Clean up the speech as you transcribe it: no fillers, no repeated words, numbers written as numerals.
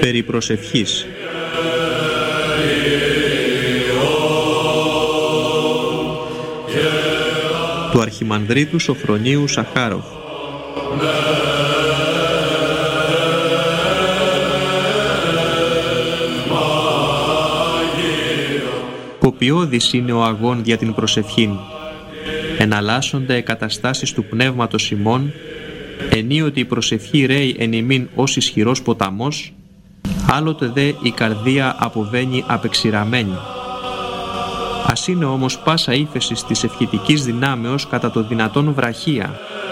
Περί προσευχής. Του Αρχιμανδρίτου Σοφρονίου Σαχάροφ. Κοπιώδης είναι ο αγών για την προσευχήν. Εναλλάσσονται καταστάσεις του πνεύματος ημών, ενίοτε η προσευχή ρέει εν ημίν ως ισχυρός ποταμός, άλλοτε δε η καρδία αποβαίνει απεξηραμένη. Ας είναι όμως πάσα ύφεσης της ευχητικής δυνάμεως κατά το δυνατόν βραχία,